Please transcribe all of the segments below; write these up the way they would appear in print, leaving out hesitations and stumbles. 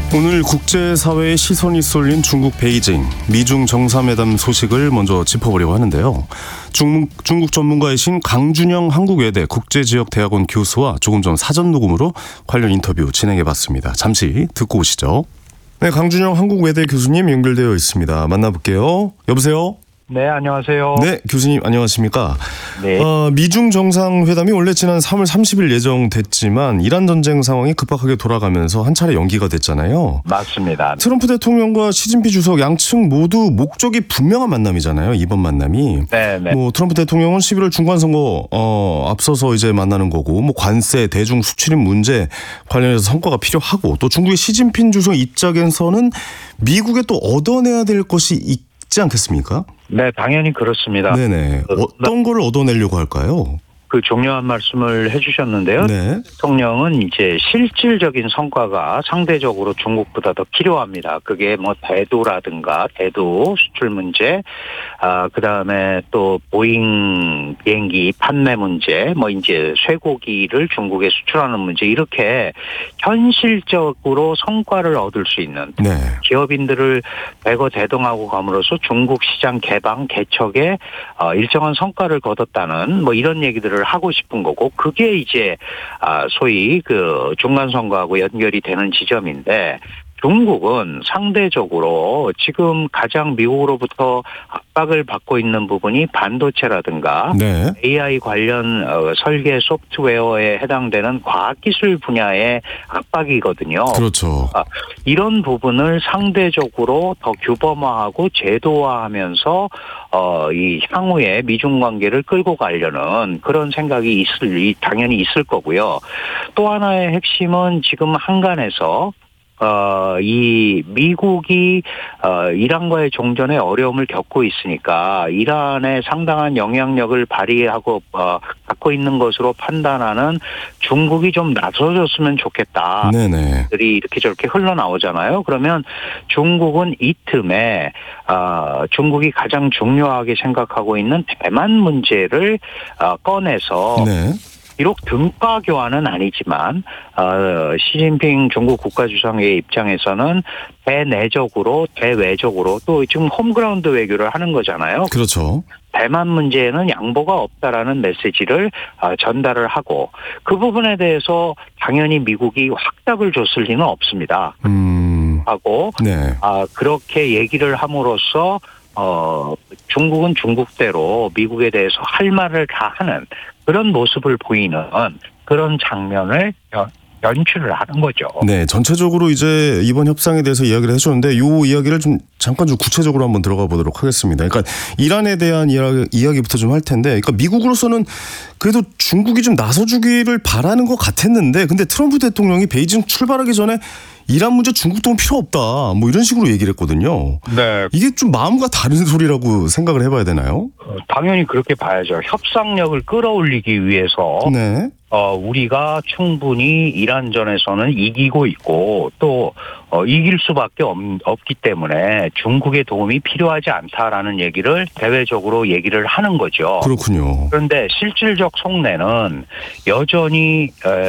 오늘 국제사회의 시선이 쏠린 중국 베이징 미중 정상회담 소식을 먼저 짚어보려고 하는데요. 중국 전문가이신 강준영 한국외대 국제지역대학원 교수와 조금 전 사전 녹음으로 관련 인터뷰 진행해봤습니다. 잠시 듣고 오시죠. 네, 강준영 한국외대 교수님 연결되어 있습니다. 만나볼게요. 여보세요? 네, 안녕하세요. 네, 교수님 안녕하십니까? 네. 미중 정상회담이 원래 지난 3월 30일 예정됐지만 이란 전쟁 상황이 급박하게 돌아가면서 한 차례 연기가 됐잖아요. 맞습니다. 트럼프 대통령과 시진핑 주석 양측 모두 목적이 분명한 만남이잖아요. 이번 만남이. 네. 트럼프 대통령은 11월 중간선거 앞서서 이제 만나는 거고, 관세, 대중 수출입 문제 관련해서 성과가 필요하고, 또 중국의 시진핑 주석 입장에서는 미국에 또 얻어내야 될 것이 있지 않겠습니까? 네, 당연히 그렇습니다. 네네. 어떤 걸 얻어내려고 할까요? 그 중요한 말씀을 해주셨는데요. 네. 대통령은 이제 실질적인 성과가 상대적으로 중국보다 더 필요합니다. 그게 대도라든가 대도 수출 문제, 그다음에 또 보잉 비행기 판매 문제, 이제 쇠고기를 중국에 수출하는 문제, 이렇게 현실적으로 성과를 얻을 수 있는 네. 기업인들을 대거 대동하고 감으로써 중국 시장 개방 개척에 일정한 성과를 거뒀다는 이런 얘기들을 하고 싶은 거고, 그게 이제 소위 그 중간선거하고 연결이 되는 지점인데, 중국은 상대적으로 지금 가장 미국으로부터 압박을 받고 있는 부분이 반도체라든가 네. AI 관련 설계 소프트웨어에 해당되는 과학기술 분야의 압박이거든요. 그렇죠. 이런 부분을 상대적으로 더 규범화하고 제도화하면서 이 향후에 미중 관계를 끌고 가려는 그런 생각이 당연히 있을 거고요. 또 하나의 핵심은 지금 한간에서 이 미국이 이란과의 종전에 어려움을 겪고 있으니까 이란에 상당한 영향력을 발휘하고 갖고 있는 것으로 판단하는 중국이 좀 나서줬으면 좋겠다. 네네. 들이 이렇게 저렇게 흘러나오잖아요. 그러면 중국은 이 틈에 중국이 가장 중요하게 생각하고 있는 대만 문제를 꺼내서 네. 비록 등가 교환은 아니지만 시진핑 중국 국가주석의 입장에서는 대내적으로 대외적으로 또 지금 홈그라운드 외교를 하는 거잖아요. 그렇죠. 대만 문제에는 양보가 없다라는 메시지를 전달을 하고, 그 부분에 대해서 당연히 미국이 확답을 줬을 리는 없습니다. 하고 네. 그렇게 얘기를 함으로써 중국은 중국대로 미국에 대해서 할 말을 다 하는 그런 모습을 보이는 그런 장면을 연출을 하는 거죠. 네, 전체적으로 이제 이번 협상에 대해서 이야기를 해주셨는데, 이 이야기를 좀 잠깐 구체적으로 한번 들어가 보도록 하겠습니다. 그러니까 이란에 대한 이야기부터 좀 할 텐데, 그러니까 미국으로서는 그래도 중국이 좀 나서주기를 바라는 것 같았는데, 근데 트럼프 대통령이 베이징 출발하기 전에 이란 문제 중국 도움 필요 없다, 이런 식으로 얘기를 했거든요. 네. 이게 좀 마음과 다른 소리라고 생각을 해봐야 되나요? 당연히 그렇게 봐야죠. 협상력을 끌어올리기 위해서 네. 우리가 충분히 이란전에서는 이기고 있고 또 이길 수밖에 없기 때문에 중국의 도움이 필요하지 않다라는 얘기를 대외적으로 얘기를 하는 거죠. 그렇군요. 그런데 실질적 속내는 여전히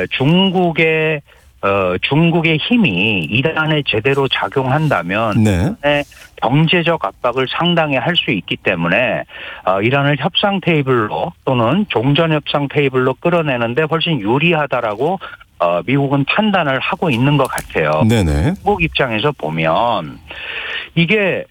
중국의 힘이 이란에 제대로 작용한다면 네. 경제적 압박을 상당히 할 수 있기 때문에 이란을 협상 테이블로 또는 종전 협상 테이블로 끌어내는데 훨씬 유리하다라고 미국은 판단을 하고 있는 것 같아요. 네네. 중국 입장에서 보면 이게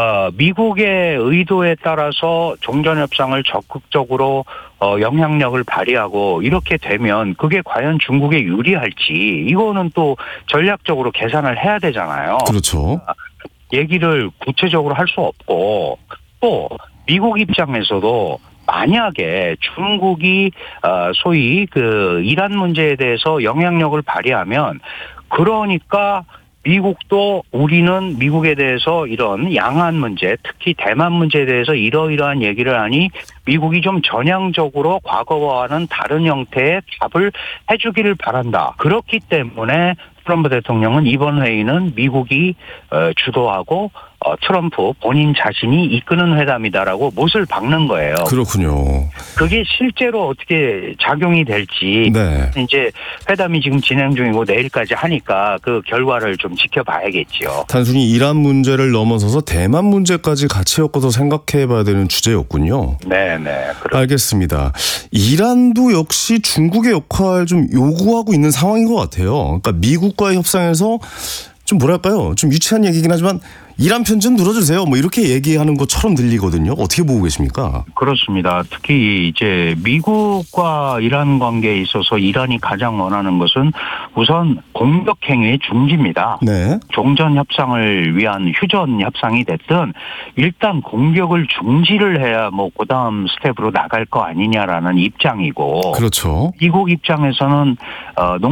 미국의 의도에 따라서 종전 협상을 적극적으로 영향력을 발휘하고 이렇게 되면 그게 과연 중국에 유리할지, 이거는 또 전략적으로 계산을 해야 되잖아요. 그렇죠. 얘기를 구체적으로 할 수 없고, 또 미국 입장에서도 만약에 중국이 소위 그 이란 문제에 대해서 영향력을 발휘하면, 그러니까 미국도 우리는 미국에 대해서 이런 양안 문제, 특히 대만 문제에 대해서 이러이러한 얘기를 하니 미국이 좀 전향적으로 과거와는 다른 형태의 답을 해주기를 바란다. 그렇기 때문에 트럼프 대통령은 이번 회의는 미국이 주도하고 트럼프 본인 자신이 이끄는 회담이다라고 못을 박는 거예요. 그렇군요. 그게 실제로 어떻게 작용이 될지 네. 이제 회담이 지금 진행 중이고 내일까지 하니까 그 결과를 좀 지켜봐야겠죠. 단순히 이란 문제를 넘어서서 대만 문제까지 같이 엮어서 생각해봐야 되는 주제였군요. 네네. 알겠습니다. 이란도 역시 중국의 역할 좀 요구하고 있는 상황인 것 같아요. 그러니까 미국과의 협상에서 좀 뭐랄까요? 좀 유치한 얘기긴 하지만 이란 편 좀 들어주세요. 뭐 이렇게 얘기하는 것처럼 들리거든요. 어떻게 보고 계십니까? 그렇습니다. 특히 이제 미국과 이란 관계에 있어서 이란이 가장 원하는 것은 우선 공격 행위의 중지입니다. 네. 종전 협상을 위한 휴전 협상이 됐든 일단 공격을 중지를 해야 뭐 그다음 스텝으로 나갈 거 아니냐라는 입장이고 그렇죠. 미국 입장에서는